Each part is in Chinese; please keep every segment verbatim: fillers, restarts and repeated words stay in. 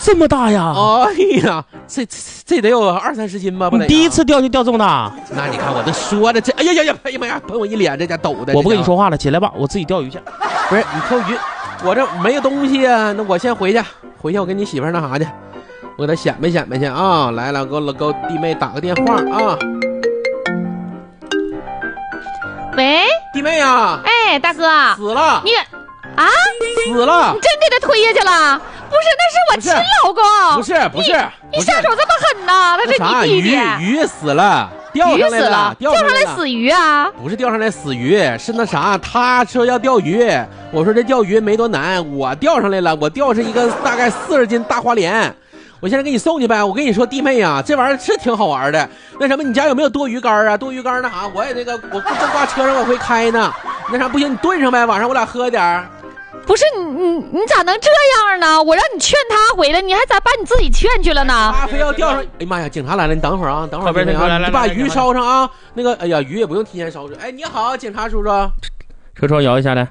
这么大呀！ 哎呀，这这这得有二三十斤吧？不得、啊。 你第一次钓就钓这么大？ 那你看我都说的这，哎呀呀呀，哎呀妈呀，喷我一脸，这家抖的。 我不跟你说话了，起来吧，我自己钓鱼去。 不是你钓鱼，我这没有东西啊，那我先回去，回去我跟你媳妇儿那啥去，我给她显摆显摆去啊。来了，给我给我弟妹打个电话啊。 喂， 弟妹啊， 哎，大哥， 死了， 你啊， 死了， 你真给他推下去了？不是，那是我亲老公。 不是不是， 你下手这么狠呐？他是你弟弟。 鱼鱼死了，钓上来了， 钓上来死鱼啊？ 不是钓上来死鱼，是那啥，他说要钓鱼，我说这钓鱼没多难，我钓上来了，我钓是一个大概四十斤大花鲢。我现在给你送去呗。我跟你说，弟妹啊，这玩意儿是挺好玩的。那什么，你家有没有多鱼竿啊？多鱼竿那啥，我也那个，我正挂车上我会开呢。那啥不行，你炖上呗，晚上我俩喝点。 不是你你你咋能这样呢？我让你劝他回来，你还咋把你自己劝去了呢？ 他非要钓上，哎呀妈呀，警察来了，你等会儿啊，等会儿别啊，你把鱼烧上啊。那个，哎呀，鱼也不用提前烧水。哎，你好，警察叔叔。 车窗摇一下来。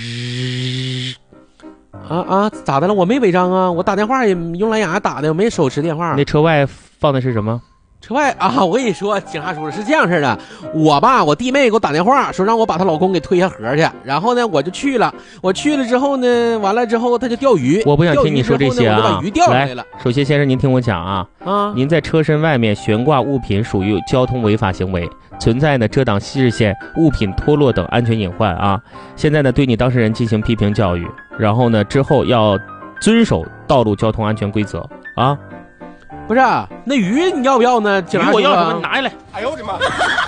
啊啊，咋的了？我没违章啊，我打电话也用蓝牙打的，我没手持电话。 那车外放的是什么？ 车外啊，我跟你说，警察叔叔是这样式的，我吧，我弟妹给我打电话说让我把她老公给推下河去，然后呢，我就去了。我去了之后呢，完了之后他就钓鱼。 我不想听你说这些啊！ 我就把鱼钓上来了。 首先，先生您听我讲啊，啊，您在车身外面悬挂物品属于交通违法行为，存在呢遮挡视线、物品脱落等安全隐患啊。现在呢，对你当事人进行批评教育，然后呢，之后要遵守道路交通安全规则啊。 不是、啊，那鱼你要不要呢？警察， 我要什么？你拿下来！ 哎呦我的妈！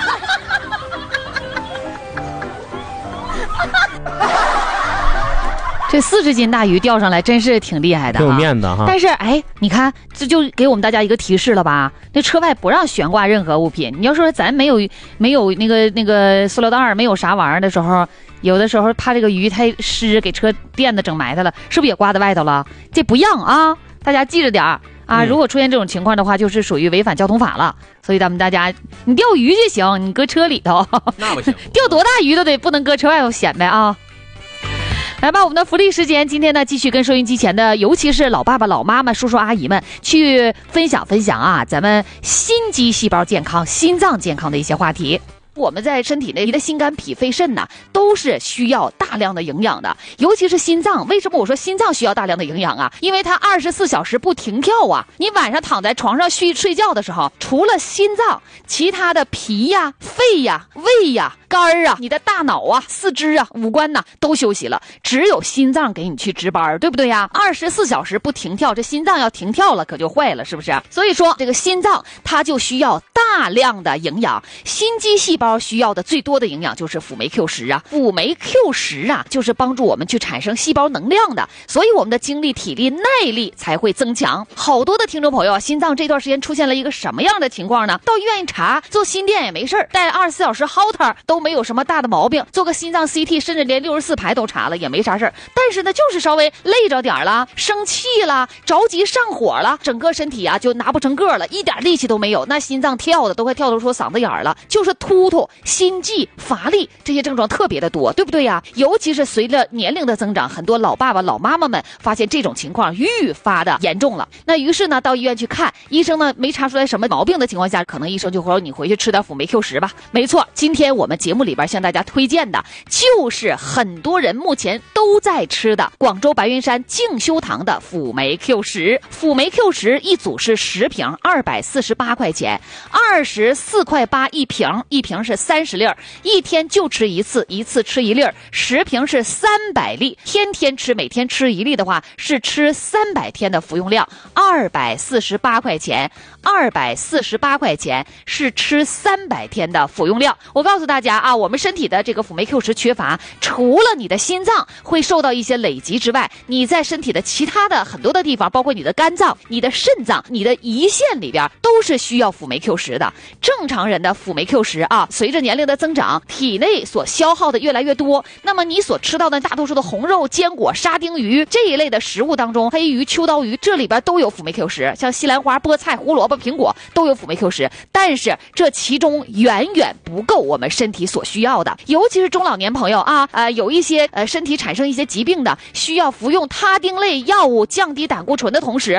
这四十斤大鱼钓上来真是挺厉害的、啊， 挺有面子哈。 但是哎，你看这就给我们大家一个提示了吧？那车外不让悬挂任何物品。你要说咱没有没有那个那个塑料袋，没有啥玩意儿的时候，有的时候怕这个鱼太湿，给车垫的整埋汰了，是不是也挂在外头了？这不让啊，大家记着点儿。啊，如果出现这种情况的话，就是属于违反交通法了。所以咱们大家，你钓鱼就行，你搁车里头， 那不行， 钓多大鱼都得不能搁车外头显摆啊。来吧，我们的福利时间，今天呢继续跟收音机前的，尤其是老爸爸、老妈妈、叔叔阿姨们去分享分享啊，咱们心肌细胞健康、心脏健康的一些话题。我们在身体内的心肝脾肺肾呢，都是需要大量的营养的，尤其是心脏。为什么我说心脏需要大量的营养啊？因为它二十四小时不停跳啊。你晚上躺在床上睡睡觉的时候，除了心脏，其他的脾呀、肺呀、胃呀、肝儿啊，你的大脑啊、四肢啊、五官呐、啊、都休息了，只有心脏给你去值班，对不对呀？二十四小时不停跳，这心脏要停跳了，可就坏了，是不是？所以说，这个心脏它就需要大量的营养，心肌细胞需要的最多的营养就是辅酶 Q 十啊，辅酶 Q 十啊，就是帮助我们去产生细胞能量的，所以我们的精力、体力、耐力才会增强。好多的听众朋友啊，心脏这段时间出现了一个什么样的情况呢？到医院一查，做心电也没事儿，带二十四小时 Holter 都没有什么大的毛病，做个心脏 C T， 甚至连六十四排都查了也没啥事儿。但是呢，就是稍微累着点了，生气了，着急上火了，整个身体啊就拿不成个了，一点力气都没有，那心脏跳的都快跳出嗓子眼了，就是突突、心悸、乏力这些症状特别的多，对不对呀？尤其是随着年龄的增长，很多老爸爸老妈妈们发现这种情况愈发的严重了。那于是呢，到医院去看，医生呢没查出来什么毛病的情况下，可能医生就说你回去吃点辅酶 Q 十吧。没错，今天我们节目里边向大家推荐的就是很多人目前都在吃的广州白云山静修堂的辅酶 Q 十。辅酶 Q 十一组是十瓶，二百四十八块钱，二十四块八一瓶，一瓶是三十粒，一天就吃一次，一次吃一粒，十瓶是三百粒，天天吃，每天吃一粒的话，是吃三百天的服用量，二百四十八块钱，二百四十八块钱是吃三百天的服用量。我告诉大家啊，我们身体的这个辅酶 Q 十缺乏，除了你的心脏会受到一些累积之外，你在身体的其他的很多的地方，包括你的肝脏、你的肾脏、你的胰腺里边，都是需要辅酶 Q 十的。正常人的辅酶 Q 十啊，随着年龄的增长，体内所消耗的越来越多，那么你所吃到的大多数的红肉、坚果、沙丁鱼这一类的食物当中，黑鱼、秋刀鱼这里边都有辅酶 Q 十，像西兰花、菠菜、胡萝卜、苹果都有辅酶 Q 十，但是这其中远远不够我们身体所需要的，尤其是中老年朋友啊，呃，有一些呃身体产生一些疾病的，需要服用他汀类药物降低胆固醇的同时，